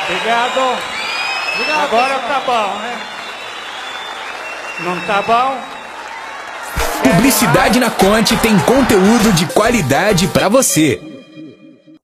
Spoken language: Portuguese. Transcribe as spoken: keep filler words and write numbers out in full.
Obrigado. Obrigado. Agora tá bom, né? Não tá bom? Publicidade na Conte tem conteúdo de qualidade pra você.